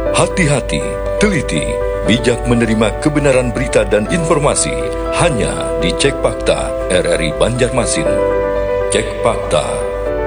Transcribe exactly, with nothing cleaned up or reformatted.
Hati-hati, teliti, bijak menerima kebenaran berita dan informasi hanya di Cek Fakta R R I Banjarmasin. Cek Fakta,